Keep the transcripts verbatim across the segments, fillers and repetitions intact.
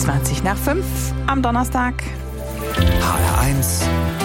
zwanzig nach fünf am Donnerstag. H R eins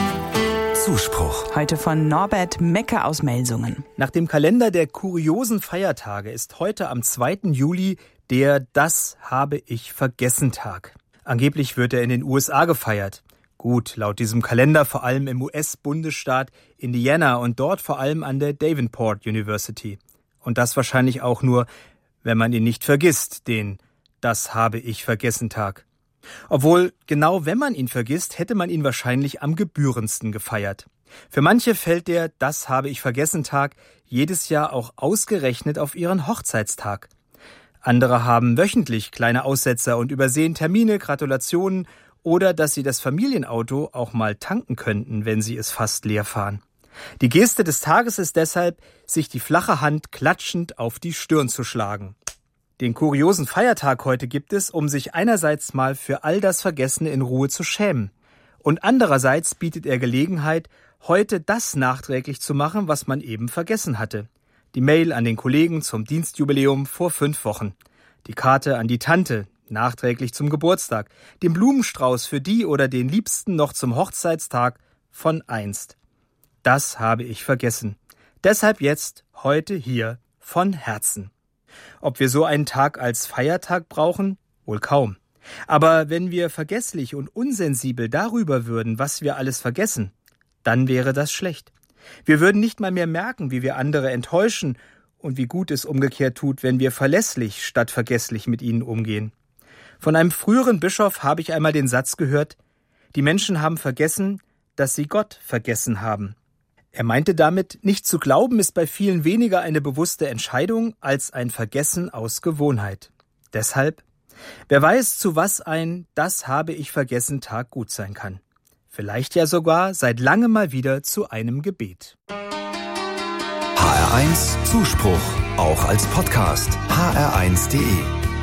Zuspruch. Heute von Norbert Mecke aus Melsungen. Nach dem Kalender der kuriosen Feiertage ist heute am zweiten Juli der Das habe ich vergessen Tag. Angeblich wird er in den U S A gefeiert. Gut, laut diesem Kalender vor allem im U S-Bundesstaat Indiana und dort vor allem an der Davenport University. Und das wahrscheinlich auch nur, wenn man ihn nicht vergisst, den Das habe ich vergessen Tag. Obwohl, genau wenn man ihn vergisst, hätte man ihn wahrscheinlich am gebührendsten gefeiert. Für manche fällt der Das habe ich vergessen Tag jedes Jahr auch ausgerechnet auf ihren Hochzeitstag. Andere haben wöchentlich kleine Aussetzer und übersehen Termine, Gratulationen oder dass sie das Familienauto auch mal tanken könnten, wenn sie es fast leer fahren. Die Geste des Tages ist deshalb, sich die flache Hand klatschend auf die Stirn zu schlagen. Den kuriosen Feiertag heute gibt es, um sich einerseits mal für all das Vergessene in Ruhe zu schämen. Und andererseits bietet er Gelegenheit, heute das nachträglich zu machen, was man eben vergessen hatte. Die Mail an den Kollegen zum Dienstjubiläum vor fünf Wochen. Die Karte an die Tante, nachträglich zum Geburtstag. Den Blumenstrauß für die oder den Liebsten noch zum Hochzeitstag von einst. Das habe ich vergessen. Deshalb jetzt, heute hier, von Herzen. Ob wir so einen Tag als Feiertag brauchen? Wohl kaum. Aber wenn wir vergesslich und unsensibel darüber würden, was wir alles vergessen, dann wäre das schlecht. Wir würden nicht mal mehr merken, wie wir andere enttäuschen und wie gut es umgekehrt tut, wenn wir verlässlich statt vergesslich mit ihnen umgehen. Von einem früheren Bischof habe ich einmal den Satz gehört, die Menschen haben vergessen, dass sie Gott vergessen haben. Er meinte damit, nicht zu glauben ist bei vielen weniger eine bewusste Entscheidung als ein Vergessen aus Gewohnheit. Deshalb, wer weiß, zu was ein Das habe ich vergessen Tag gut sein kann. Vielleicht ja sogar seit langem mal wieder zu einem Gebet. H R eins Zuspruch, auch als Podcast. H R eins punkt de